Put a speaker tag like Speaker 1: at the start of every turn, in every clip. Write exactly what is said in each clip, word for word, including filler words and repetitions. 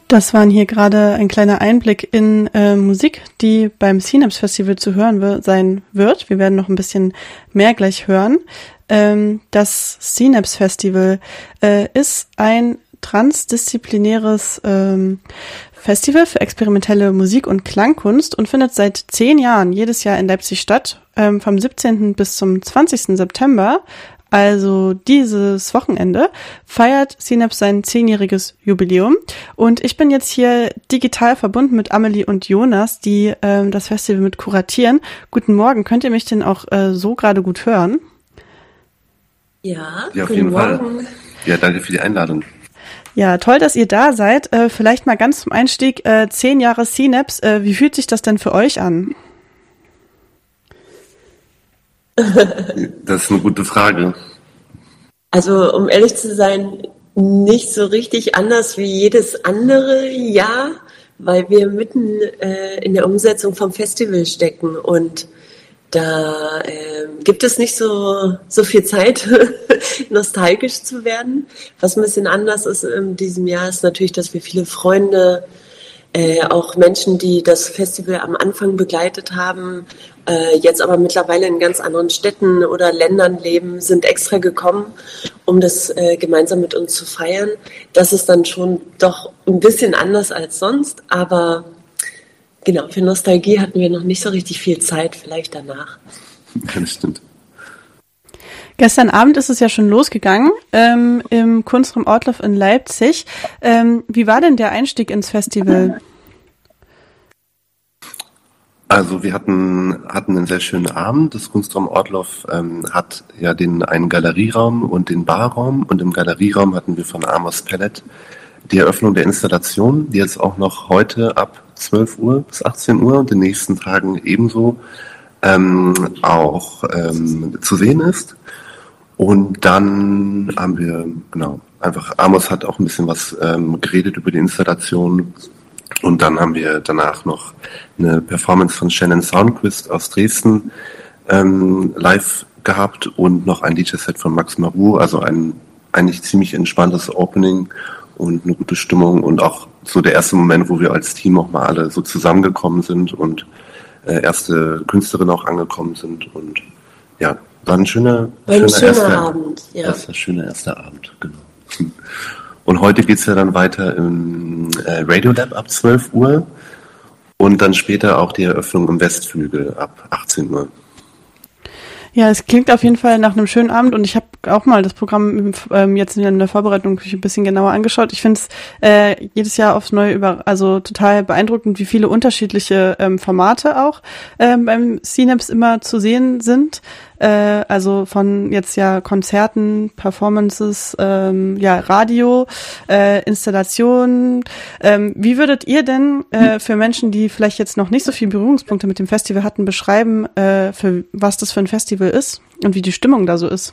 Speaker 1: Das waren hier gerade ein kleiner Einblick in äh, Musik, die beim Synapse Festival zu hören wir- sein wird. Wir werden noch ein bisschen mehr gleich hören. Ähm, das Synapse Festival äh, ist ein transdisziplinäres ähm, Festival für experimentelle Musik und Klangkunst und findet seit zehn Jahren jedes Jahr in Leipzig statt, ähm, vom siebzehnten bis zum zwanzigsten September. Also dieses Wochenende feiert Synapse sein zehnjähriges Jubiläum und ich bin jetzt hier digital verbunden mit Amelie und Jonas, die ähm, das Festival mit kuratieren. Guten Morgen, könnt ihr mich denn auch äh, so gerade gut hören?
Speaker 2: Ja,
Speaker 3: Ja, auf
Speaker 2: guten
Speaker 3: jeden Fall.
Speaker 2: Morgen.
Speaker 3: Ja, danke für die Einladung.
Speaker 1: Ja, toll, dass ihr da seid. Äh, vielleicht mal ganz zum Einstieg, äh, zehn Jahre Synapse, äh, wie fühlt sich das denn für euch an?
Speaker 3: Das ist eine gute Frage.
Speaker 2: Also, um ehrlich zu sein, nicht so richtig anders wie jedes andere Jahr, weil wir mitten äh, in der Umsetzung vom Festival stecken und da äh, gibt es nicht so, so viel Zeit, nostalgisch zu werden. Was ein bisschen anders ist in diesem Jahr, ist natürlich, dass wir viele Freunde, äh, auch Menschen, die das Festival am Anfang begleitet haben, äh, jetzt aber mittlerweile in ganz anderen Städten oder Ländern leben, sind extra gekommen, um das äh, gemeinsam mit uns zu feiern. Das ist dann schon doch ein bisschen anders als sonst, aber genau, für Nostalgie hatten wir noch nicht so richtig viel Zeit, vielleicht danach.
Speaker 3: Ja, das stimmt.
Speaker 1: Gestern Abend ist es ja schon losgegangen ähm, im Kunstraum Ortloff in Leipzig. Ähm, wie war denn der Einstieg ins Festival?
Speaker 3: Also wir hatten hatten einen sehr schönen Abend. Das Kunstraum Ortloff ähm, hat ja den einen Galerieraum und den Barraum. Und im Galerieraum hatten wir von Amos Pellet die Eröffnung der Installation, die jetzt auch noch heute ab zwölf Uhr bis achtzehn Uhr und in den nächsten Tagen ebenso ähm, auch ähm, zu sehen ist. Und dann haben wir, genau, einfach, Amos hat auch ein bisschen was ähm, geredet über die Installation. Und dann haben wir danach noch eine Performance von Shannon Soundquist aus Dresden ähm, live gehabt und noch ein D J-Set von Max Marou, also ein eigentlich ziemlich entspanntes Opening und eine gute Stimmung und auch so der erste Moment, wo wir als Team auch mal alle so zusammengekommen sind und äh, erste Künstlerinnen auch angekommen sind und ja, war ein schöner,
Speaker 2: War ein
Speaker 3: schöner,
Speaker 2: schöner
Speaker 3: erster,
Speaker 2: Abend, ja.
Speaker 3: erster, schöner erster Abend, genau. Und heute geht's ja dann weiter im äh, Radiolab ab zwölf Uhr und dann später auch die Eröffnung im Westflügel ab achtzehn Uhr.
Speaker 1: Ja, es klingt auf jeden Fall nach einem schönen Abend und ich habe auch mal das Programm ähm, jetzt in der Vorbereitung ein bisschen genauer angeschaut. Ich finde es äh, jedes Jahr aufs Neue über, also total beeindruckend, wie viele unterschiedliche ähm, Formate auch ähm, beim Synapse immer zu sehen sind. Äh, also von jetzt ja Konzerten, Performances, ähm, ja Radio, äh, Installationen. Ähm, wie würdet ihr denn äh, für Menschen, die vielleicht jetzt noch nicht so viele Berührungspunkte mit dem Festival hatten, beschreiben, äh, für was das für ein Festival ist und wie die Stimmung da so ist?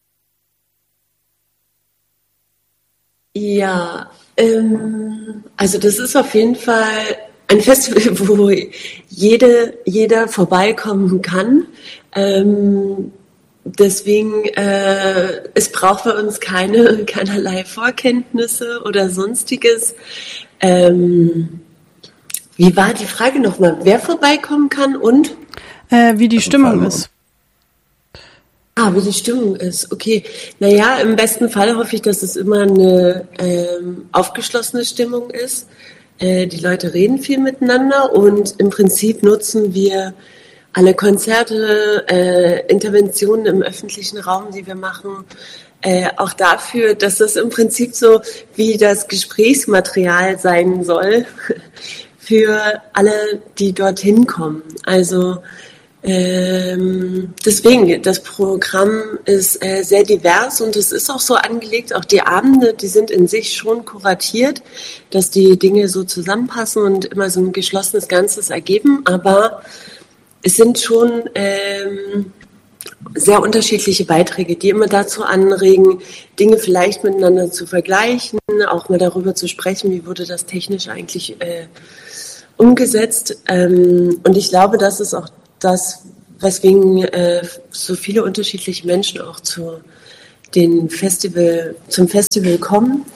Speaker 2: Ja, ähm, also das ist auf jeden Fall ein Festival, wo jede, jeder vorbeikommen kann. Ähm, deswegen, äh, es braucht bei uns keine, keinerlei Vorkenntnisse oder sonstiges. Ähm, wie war die Frage nochmal? Wer vorbeikommen kann und?
Speaker 1: Äh, wie die Stimmung ist.
Speaker 2: Ah, wie die Stimmung ist. Okay. Naja, im besten Fall hoffe ich, dass es immer eine ähm, aufgeschlossene Stimmung ist. Äh, die Leute reden viel miteinander und im Prinzip nutzen wir alle Konzerte, äh, Interventionen im öffentlichen Raum, die wir machen, äh, auch dafür, dass das im Prinzip so wie das Gesprächsmaterial sein soll für alle, die dorthin kommen. Also Ähm, deswegen, das Programm ist äh, sehr divers und es ist auch so angelegt, auch die Abende, die sind in sich schon kuratiert, dass die Dinge so zusammenpassen und immer so ein geschlossenes Ganzes ergeben, aber es sind schon ähm, sehr unterschiedliche Beiträge, die immer dazu anregen, Dinge vielleicht miteinander zu vergleichen, auch mal darüber zu sprechen, wie wurde das technisch eigentlich äh, umgesetzt. Ähm, und ich glaube, das ist auch das, weswegen äh, so viele unterschiedliche Menschen auch zu den Festival, zum Festival kommen.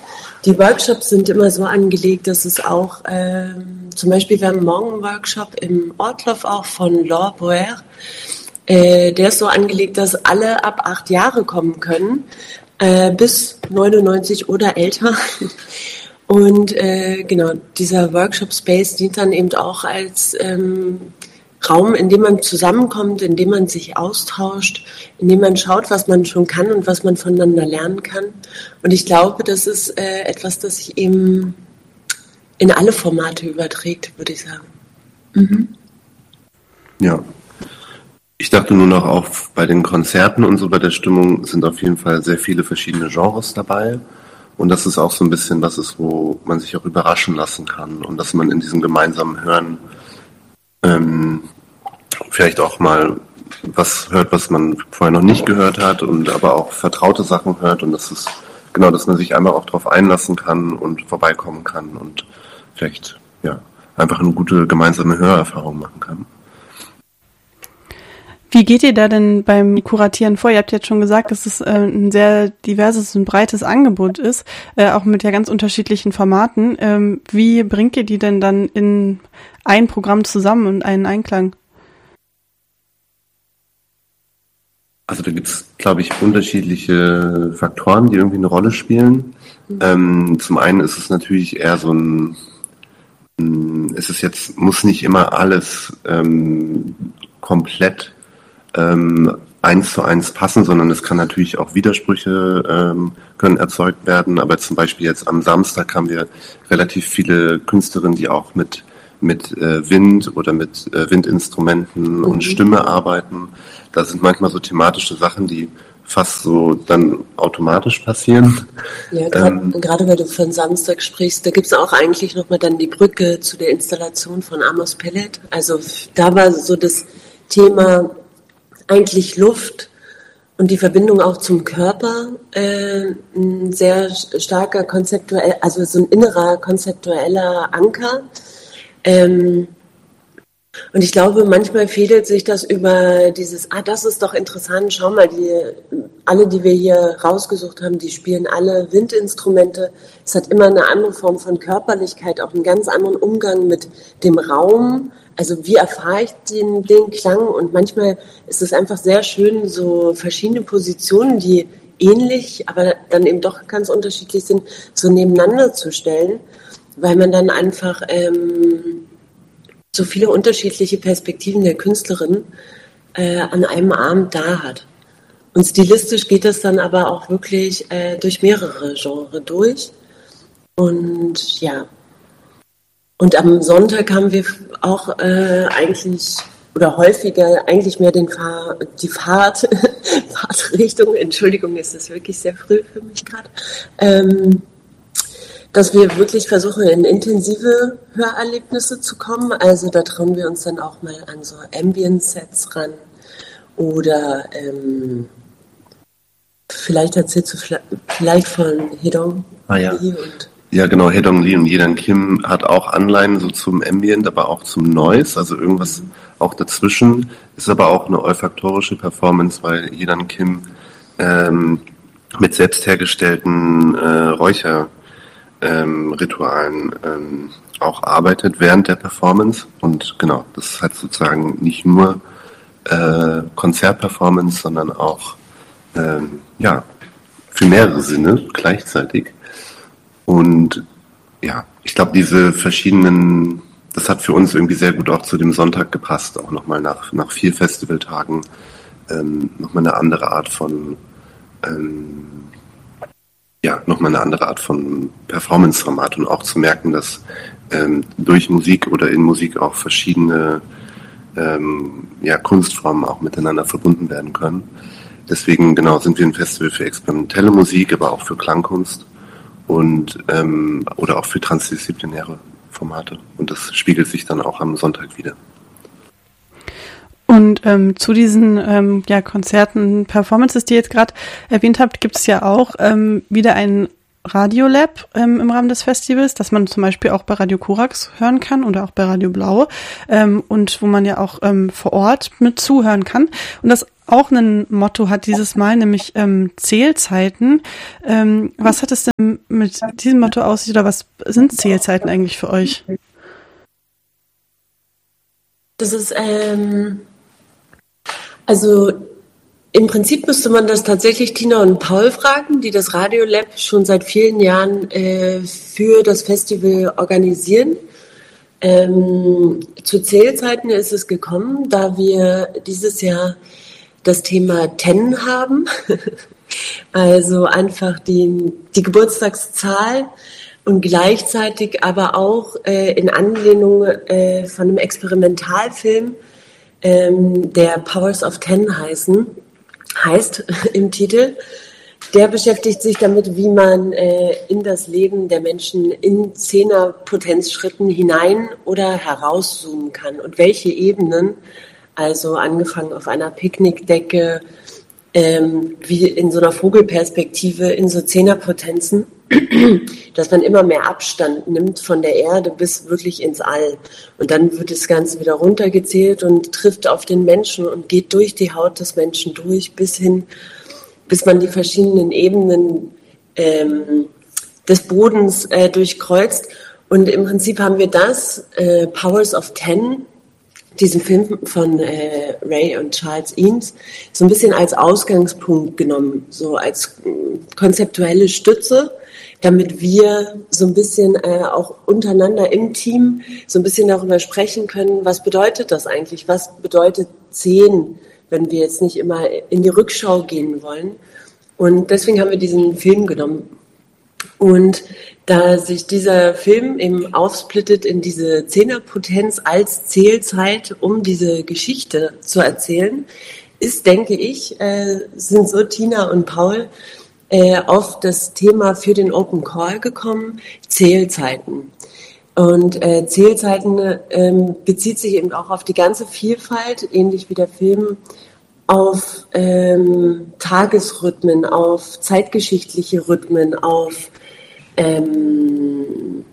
Speaker 2: Die Workshops sind immer so angelegt, dass es auch, ähm, zum Beispiel, wir haben morgen einen Workshop im Ortloff auch von Laure Boer. Äh, der ist so angelegt, dass alle ab acht Jahre kommen können, äh, bis neunundneunzig oder älter. Und äh, genau, dieser Workshop Space dient dann eben auch als ähm, Raum, in dem man zusammenkommt, in dem man sich austauscht, in dem man schaut, was man schon kann und was man voneinander lernen kann. Und ich glaube, das ist äh, etwas, das sich eben in alle Formate überträgt, würde ich sagen. Mhm.
Speaker 3: Ja. Ich dachte nur noch, auch bei den Konzerten und so, bei der Stimmung sind auf jeden Fall sehr viele verschiedene Genres dabei. Und das ist auch so ein bisschen was ist, wo man sich auch überraschen lassen kann und dass man in diesem gemeinsamen Hören ähm, vielleicht auch mal was hört, was man vorher noch nicht gehört hat und aber auch vertraute Sachen hört und das ist genau, dass man sich einmal auch darauf einlassen kann und vorbeikommen kann und vielleicht ja einfach eine gute gemeinsame Hörerfahrung machen kann.
Speaker 1: Wie geht ihr da denn beim Kuratieren vor? Ihr habt jetzt schon gesagt, dass es äh, ein sehr diverses und breites Angebot ist, äh, auch mit ja ganz unterschiedlichen Formaten. Ähm, wie bringt ihr die denn dann in ein Programm zusammen und einen Einklang?
Speaker 3: Also da gibt es, glaube ich, unterschiedliche Faktoren, die irgendwie eine Rolle spielen. Mhm. Ähm, zum einen ist es natürlich eher so ein, ein es ist jetzt, muss nicht immer alles ähm, komplett ähm, eins zu eins passen, sondern es kann natürlich auch Widersprüche ähm, können erzeugt werden. Aber zum Beispiel jetzt am Samstag haben wir relativ viele Künstlerinnen, die auch mit mit äh, Wind oder mit äh, Windinstrumenten mhm. und Stimme arbeiten. Da sind manchmal so thematische Sachen, die fast so dann automatisch passieren.
Speaker 2: Ja, gerade ähm, weil du von Samstag sprichst, da gibt es auch eigentlich nochmal dann die Brücke zu der Installation von Amos Pellet. Also da war so das Thema eigentlich Luft und die Verbindung auch zum Körper äh, ein sehr starker konzeptuell, also so ein innerer konzeptueller Anker. Ähm, und ich glaube, manchmal fädelt sich das über dieses, ah, das ist doch interessant, schau mal, die, alle, die wir hier rausgesucht haben, die spielen alle Windinstrumente. Es hat immer eine andere Form von Körperlichkeit, auch einen ganz anderen Umgang mit dem Raum. Also wie erfahre ich den, den Klang? Und manchmal ist es einfach sehr schön, so verschiedene Positionen, die ähnlich, aber dann eben doch ganz unterschiedlich sind, so nebeneinander zu stellen, weil man dann einfach ähm, so viele unterschiedliche Perspektiven der Künstlerin äh, an einem Abend da hat. Und stilistisch geht das dann aber auch wirklich äh, durch mehrere Genres durch. Und ja, und am Sonntag haben wir auch äh, eigentlich oder häufiger eigentlich mehr den Fahr- die Fahrt, Fahrtrichtung, Entschuldigung, ist das wirklich sehr früh für mich gerade, ähm, dass wir wirklich versuchen, in intensive Hörerlebnisse zu kommen. Also da trauen wir uns dann auch mal an so Ambient-Sets ran. Oder ähm, vielleicht erzählst du vielleicht von Hedong
Speaker 3: ah, ja.
Speaker 2: Lee und
Speaker 3: ja, genau, Hedong Lee und Yedan Kim hat auch Anleihen so zum Ambient, aber auch zum Noise, also irgendwas auch dazwischen. Ist aber auch eine olfaktorische Performance, weil Yedan Kim ähm, mit selbst hergestellten äh, Räucher Ähm, Ritualen ähm, auch arbeitet während der Performance und genau, das ist halt sozusagen nicht nur äh, Konzertperformance, sondern auch ähm, ja, für mehrere Sinne gleichzeitig und ja, ich glaube diese verschiedenen, das hat für uns irgendwie sehr gut auch zu dem Sonntag gepasst, auch nochmal nach, nach vier Festivaltagen ähm, nochmal eine andere Art von ähm, ja, nochmal eine andere Art von Performance-Format und auch zu merken, dass ähm, durch Musik oder in Musik auch verschiedene ähm, ja, Kunstformen auch miteinander verbunden werden können. Deswegen genau sind wir ein Festival für experimentelle Musik, aber auch für Klangkunst und ähm, oder auch für transdisziplinäre Formate. Und das spiegelt sich dann auch am Sonntag wieder.
Speaker 1: Und ähm, zu diesen ähm, ja, Konzerten, Performances, die ihr jetzt gerade erwähnt habt, gibt es ja auch ähm, wieder ein Radiolab ähm, im Rahmen des Festivals, das man zum Beispiel auch bei Radio Korax hören kann oder auch bei Radio Blau ähm, und wo man ja auch ähm, vor Ort mit zuhören kann. Und das auch ein Motto hat dieses Mal, nämlich ähm, Zählzeiten. Ähm, was hat es denn mit diesem Motto aus sich oder was sind Zählzeiten eigentlich für euch?
Speaker 2: Das ist, ähm, also im Prinzip müsste man das tatsächlich Tina und Paul fragen, die das Radiolab schon seit vielen Jahren äh, für das Festival organisieren. Ähm, zu Zählzeiten ist es gekommen, da wir dieses Jahr das Thema Ten haben, also einfach die, die Geburtstagszahl und gleichzeitig aber auch äh, in Anlehnung äh, von einem Experimentalfilm, ähm, der Powers of Ten heißen, heißt im Titel. Der beschäftigt sich damit, wie man äh, in das Leben der Menschen in Zehner-Potenzschritten hinein oder herauszoomen kann und welche Ebenen, also angefangen auf einer Picknickdecke, ähm, wie in so einer Vogelperspektive in so Zehnerpotenzen, dass man immer mehr Abstand nimmt von der Erde bis wirklich ins All. Und dann wird das Ganze wieder runtergezählt und trifft auf den Menschen und geht durch die Haut des Menschen durch bis hin, bis man die verschiedenen Ebenen ähm, des Bodens äh, durchkreuzt. Und im Prinzip haben wir das, äh, Powers of Ten, diesen Film von äh, Ray und Charles Eames, so ein bisschen als Ausgangspunkt genommen, so als äh, konzeptuelle Stütze, damit wir so ein bisschen äh, auch untereinander im Team so ein bisschen darüber sprechen können, was bedeutet das eigentlich, was bedeutet zehn, wenn wir jetzt nicht immer in die Rückschau gehen wollen. Und deswegen haben wir diesen Film genommen. Und da sich dieser Film eben aufsplittet in diese Zehnerpotenz als Zählzeit, um diese Geschichte zu erzählen, ist, denke ich, äh, sind so Tina und Paul äh, auf das Thema für den Open Call gekommen, Zählzeiten. Und äh, Zählzeiten ähm, bezieht sich eben auch auf die ganze Vielfalt, ähnlich wie der Film, auf ähm, Tagesrhythmen, auf zeitgeschichtliche Rhythmen, auf ähm,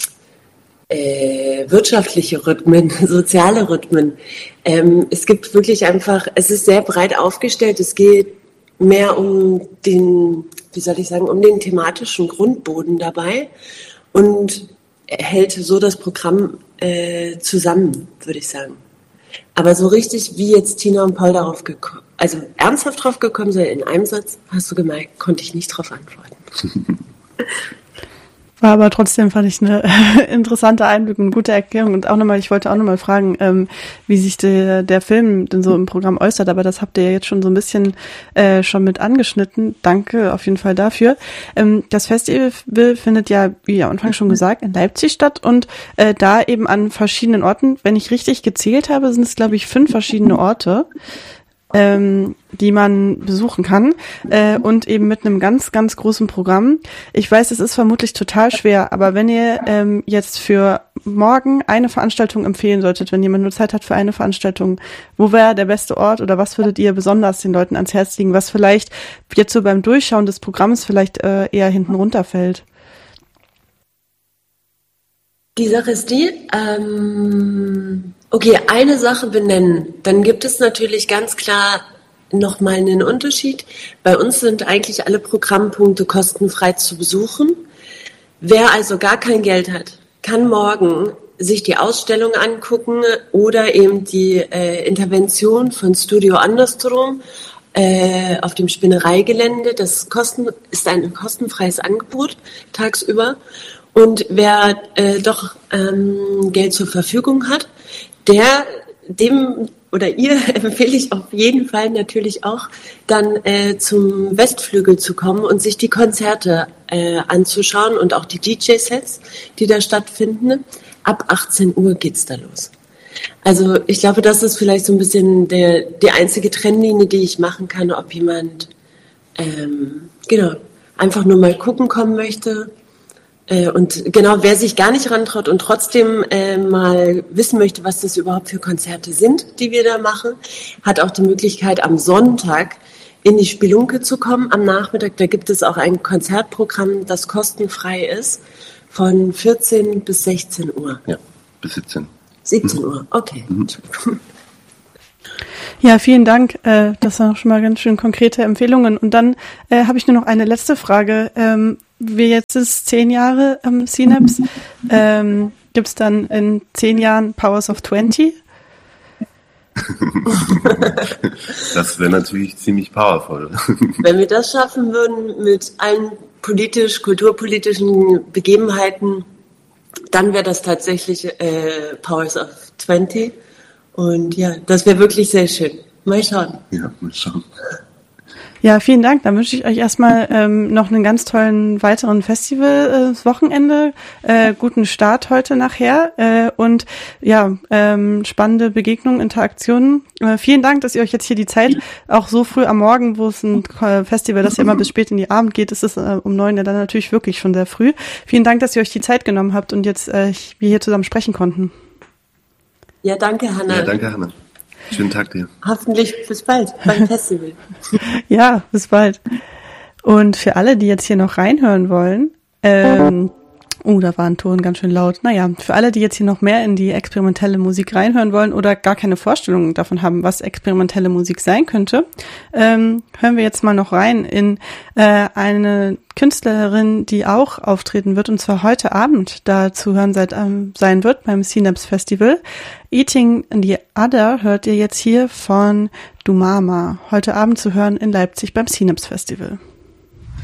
Speaker 2: äh, wirtschaftliche Rhythmen, soziale Rhythmen. Ähm, es gibt wirklich einfach, es ist sehr breit aufgestellt, es geht mehr um den, wie soll ich sagen, um den thematischen Grundboden dabei und hält so das Programm äh, zusammen, würde ich sagen. Aber so richtig, wie jetzt Tina und Paul darauf gekommen, also ernsthaft drauf gekommen sind, in einem Satz, hast du gemerkt, konnte ich nicht drauf antworten.
Speaker 1: War aber trotzdem, fand ich, eine interessante Einblick und gute Erklärung. Und auch nochmal, ich wollte auch nochmal fragen, ähm, wie sich der, der Film denn so im Programm äußert. Aber das habt ihr ja jetzt schon so ein bisschen äh, schon mit angeschnitten. Danke auf jeden Fall dafür. Ähm, das Festival findet ja, wie am Anfang schon gesagt, in Leipzig statt und äh, da eben an verschiedenen Orten. Wenn ich richtig gezählt habe, sind es, glaube ich, fünf verschiedene Orte, ähm, die man besuchen kann äh, und eben mit einem ganz, ganz großen Programm. Ich weiß, es ist vermutlich total schwer, aber wenn ihr ähm, jetzt für morgen eine Veranstaltung empfehlen solltet, wenn jemand nur Zeit hat für eine Veranstaltung, wo wäre der beste Ort oder was würdet ihr besonders den Leuten ans Herz legen, was vielleicht jetzt so beim Durchschauen des Programms vielleicht äh, eher hinten runterfällt?
Speaker 2: Die Sache ist die, ähm, okay, eine Sache benennen, dann gibt es natürlich ganz klar nochmal einen Unterschied. Bei uns sind eigentlich alle Programmpunkte kostenfrei zu besuchen. Wer also gar kein Geld hat, kann morgen sich die Ausstellung angucken oder eben die äh, Intervention von Studio Andersrum äh, auf dem Spinnereigelände. Das kosten, ist ein kostenfreies Angebot tagsüber. Und wer äh, doch ähm, Geld zur Verfügung hat, der, dem oder ihr empfehle ich auf jeden Fall natürlich auch, dann äh, zum Westflügel zu kommen und sich die Konzerte äh, anzuschauen und auch die D J-Sets, die da stattfinden. Ab achtzehn Uhr geht's da los. Also ich glaube, das ist vielleicht so ein bisschen der, die einzige Trennlinie, die ich machen kann, ob jemand ähm, genau einfach nur mal gucken kommen möchte. Und genau, wer sich gar nicht rantraut und trotzdem äh, mal wissen möchte, was das überhaupt für Konzerte sind, die wir da machen, hat auch die Möglichkeit, am Sonntag in die Spelunke zu kommen. Am Nachmittag, da gibt es auch ein Konzertprogramm, das kostenfrei ist, von vierzehn bis sechzehn Uhr.
Speaker 3: Ja, bis siebzehn.
Speaker 2: siebzehn Uhr, okay. Mhm.
Speaker 1: Ja, vielen Dank. Äh, das waren auch schon mal ganz schön konkrete Empfehlungen. Und dann äh, habe ich nur noch eine letzte Frage. Ähm, wir jetzt ist zehn Jahre am Synapse. Ähm, Gibt es dann in zehn Jahren Powers of zwanzig?
Speaker 3: Das wäre natürlich ziemlich powerful.
Speaker 2: Wenn wir das schaffen würden mit allen politisch, kulturpolitischen Begebenheiten, dann wäre das tatsächlich äh, Powers of zwanzig. Und ja, das wäre wirklich sehr schön. Mal schauen.
Speaker 3: Ja, mal schauen.
Speaker 1: Ja, vielen Dank. Dann wünsche ich euch erstmal ähm, noch einen ganz tollen weiteren Festival-Wochenende, äh, guten Start heute nachher äh, und ja, ähm, spannende Begegnungen, Interaktionen. Äh, vielen Dank, dass ihr euch jetzt hier die Zeit, auch so früh am Morgen, wo es ein Festival, das ja immer bis spät in die Abend geht, ist es äh, um neun ja dann natürlich wirklich schon sehr früh. Vielen Dank, dass ihr euch die Zeit genommen habt und jetzt äh, wir hier zusammen sprechen konnten.
Speaker 2: Ja, danke, Hanna.
Speaker 3: Ja, danke, Hanna. Schönen Tag dir.
Speaker 2: Hoffentlich bis bald beim Festival.
Speaker 1: Ja, bis bald. Und für alle, die jetzt hier noch reinhören wollen, ähm, oh, da war ein Ton ganz schön laut. Naja, für alle, die jetzt hier noch mehr in die experimentelle Musik reinhören wollen oder gar keine Vorstellung davon haben, was experimentelle Musik sein könnte, ähm, hören wir jetzt mal noch rein in äh, eine Künstlerin, die auch auftreten wird, und zwar heute Abend da zu hören seit, ähm, sein wird beim Synapse Festival. Eating the Other hört ihr jetzt hier von Dumama, heute Abend zu hören in Leipzig beim Synapse Festival.